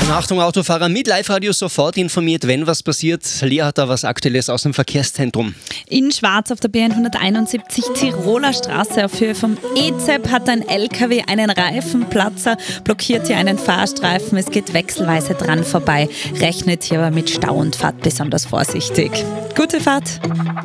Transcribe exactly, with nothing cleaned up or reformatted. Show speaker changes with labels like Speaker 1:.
Speaker 1: Achtung, Autofahrer, mit Live-Radio sofort informiert, wenn was passiert. Lea hat da was Aktuelles aus dem Verkehrszentrum.
Speaker 2: In Schwarz auf der B hunderteinundsiebzig Tiroler Straße auf Höhe vom E Z E P hat ein L K W einen Reifenplatzer, blockiert hier einen Fahrstreifen. Es geht wechselweise dran vorbei. Rechnet hier aber mit Stau und fahrt besonders vorsichtig. Gute Fahrt!